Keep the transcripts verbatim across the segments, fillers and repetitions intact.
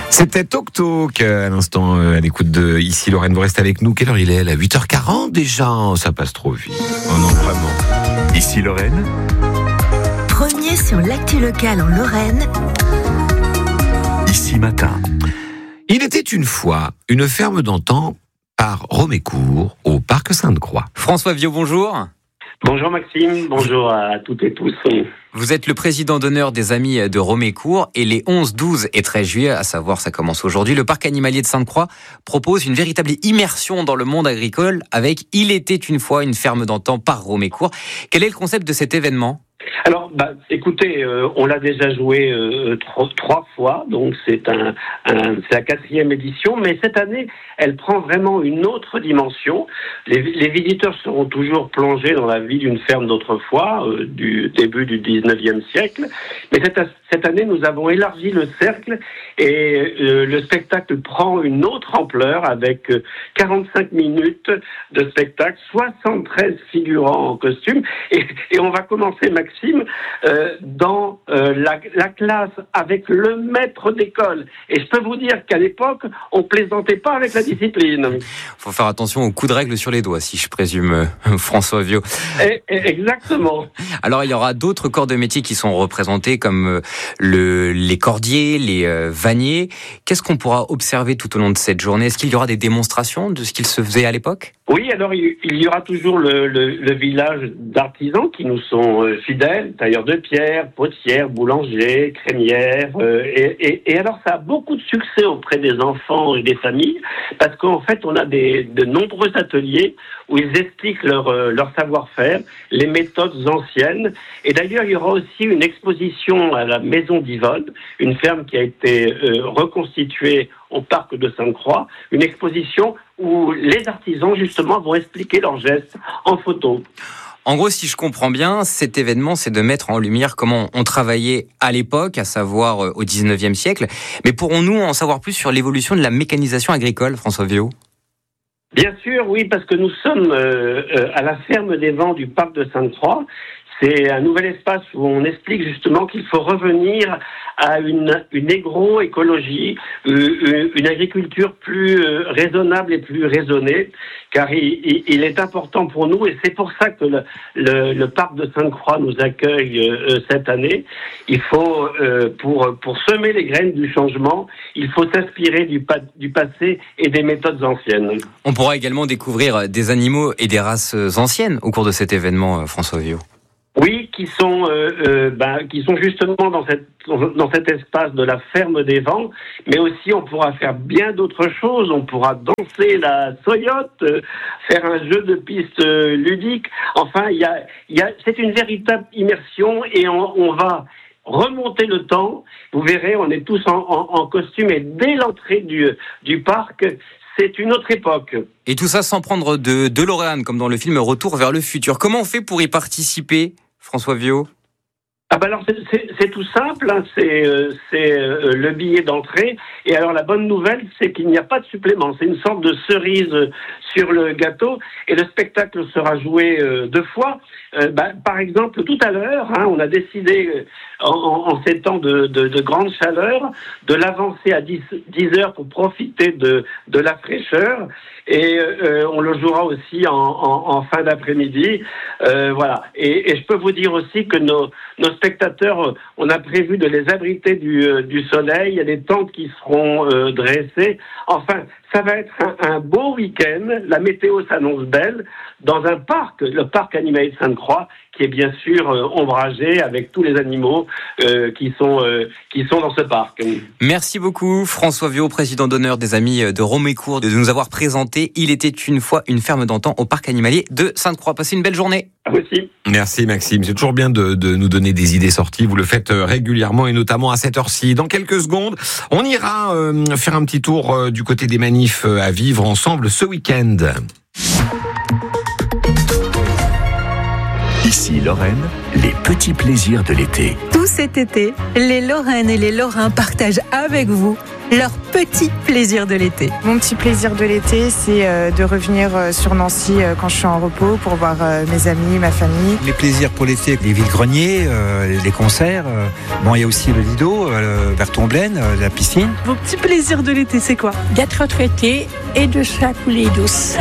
C'était Toc Toc à l'instant à l'écoute de Ici Lorraine. Vous restez avec nous. Quelle heure il est là? huit heures quarante déjà. Ça passe trop vite. Oh non, vraiment. Ici Lorraine. Premier sur l'actu locale en Lorraine. Ici Matin. Il était une fois une ferme d'antan par Romécourt au parc Sainte-Croix. François Viau, bonjour. Bonjour Maxime, bonjour à toutes et tous. Vous êtes le président d'honneur des Amis de Romécourt et les onze, douze et treize juillet, à savoir ça commence aujourd'hui, le parc animalier de Sainte-Croix propose une véritable immersion dans le monde agricole avec Il était une fois une ferme d'antan par Romécourt. Quel est le concept de cet événement ? Alors, bah, écoutez, euh, on l'a déjà joué euh, trois, trois fois, donc c'est un, un, c'est la quatrième édition, mais cette année, elle prend vraiment une autre dimension. Les, les visiteurs seront toujours plongés dans la vie d'une ferme d'autrefois, euh, du début du dix-neuvième siècle, mais cette, cette année, nous avons élargi le cercle et euh, le spectacle prend une autre ampleur avec euh, quarante-cinq minutes de spectacle, soixante-treize figurants en costume, et, et on va commencer, Maxime, euh, dans euh, la, la classe avec le maître d'école. Et je peux vous dire qu'à l'époque, on plaisantait pas avec la discipline. Il faut faire attention aux coups de règle sur les doigts, si je présume, euh, François Viau. Et, et exactement. Alors, il y aura d'autres corps de métier qui sont représentés, comme euh, le, les cordiers, les euh, vanniers. Qu'est-ce qu'on pourra observer tout au long de cette journée ? Est-ce qu'il y aura des démonstrations de ce qu'il se faisait à l'époque ? Oui, alors il y aura toujours le, le, le village d'artisans qui nous sont euh, fidèles, tailleurs de pierre, potières, boulangers, crémières. Euh, et, et, et alors ça a beaucoup de succès auprès des enfants et des familles parce qu'en fait on a des, de nombreux ateliers où ils expliquent leur, euh, leur savoir-faire, les méthodes anciennes. Et d'ailleurs il y aura aussi une exposition à la Maison d'Yvonne, une ferme qui a été euh, reconstituée au parc de Sainte-Croix, une exposition où les artisans, justement, vont expliquer leurs gestes en photo. En gros, si je comprends bien, cet événement, c'est de mettre en lumière comment on travaillait à l'époque, à savoir au dix-neuvième siècle. Mais pourrons-nous en savoir plus sur l'évolution de la mécanisation agricole, François Viau ? Bien sûr, oui, parce que nous sommes euh, à la ferme des vents du parc de Sainte-Croix. C'est un nouvel espace où on explique justement qu'il faut revenir à une, une agroécologie, une agriculture plus raisonnable et plus raisonnée, car il, il est important pour nous, et c'est pour ça que le, le, le parc de Sainte-Croix nous accueille euh, cette année. Il faut, euh, pour, pour semer les graines du changement, il faut s'inspirer du, du passé et des méthodes anciennes. On pourra également découvrir des animaux et des races anciennes au cours de cet événement, François Viau. Oui, qui sont euh, euh, ben, qui sont justement dans cette dans cet espace de la ferme des vents, mais aussi on pourra faire bien d'autres choses. On pourra danser la soyote, euh, faire un jeu de piste euh, ludique. Enfin, il y a il y a c'est une véritable immersion et on, on va remonter le temps. Vous verrez, on est tous en, en, en costume et dès l'entrée du du parc, c'est une autre époque. Et tout ça sans prendre de DeLorean, comme dans le film Retour vers le futur. Comment on fait pour y participer, François Viau ? Ah ben alors c'est, c'est, c'est tout simple, hein. c'est, euh, c'est euh, le billet d'entrée. Et alors la bonne nouvelle, c'est qu'il n'y a pas de supplément. C'est une sorte de cerise sur le gâteau. Et le spectacle sera joué euh, deux fois. Euh, bah, par exemple, tout à l'heure, hein, on a décidé, euh, en, en ces temps de, de, de grande chaleur, de l'avancer à dix heures pour profiter de, de la fraîcheur. Et euh, on le jouera aussi en, en, en fin d'après-midi. Euh, voilà. Et, et je peux vous dire aussi que nos, nos spectateurs, on a prévu de les abriter du, du soleil. Il y a des tentes qui seront euh, dressées. Enfin, ça va être un, un beau week-end. La météo s'annonce belle dans un parc, le parc animalier de Sainte-Croix, qui est bien sûr euh, ombragé avec tous les animaux euh, qui sont euh, qui sont dans ce parc. Merci beaucoup, François Viau, président d'honneur des Amis de Romécourt, de nous avoir présenté Il était une fois une ferme d'antan au parc animalier de Sainte-Croix. Passez une belle journée. À vous aussi. Merci Maxime, c'est toujours bien de, de nous donner des idées sorties, vous le faites régulièrement et notamment à cette heure-ci. Dans quelques secondes, on ira euh, faire un petit tour euh, du côté des manifs euh, à vivre ensemble ce week-end. Ici Lorraine, les petits plaisirs de l'été. Tout cet été, les Lorraines et les Lorrains partagent avec vous leur petit plaisir de l'été. Mon petit plaisir de l'été, c'est euh, de revenir euh, sur Nancy euh, quand je suis en repos pour voir euh, mes amis, ma famille. Les plaisirs pour l'été, les vide-greniers, euh, les concerts. Euh, bon, il y a aussi le Lido, euh, vers Tomblaine, euh, la piscine. Vos petits plaisirs de l'été, c'est quoi? D'être retraité et de se la couler douce.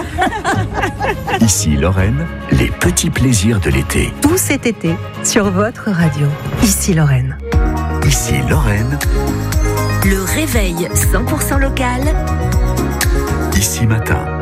Ici Lorraine, les petits plaisirs de l'été. Tout cet été sur votre radio. Ici Lorraine. Ici Lorraine, Le réveil cent pour cent local. ici matin.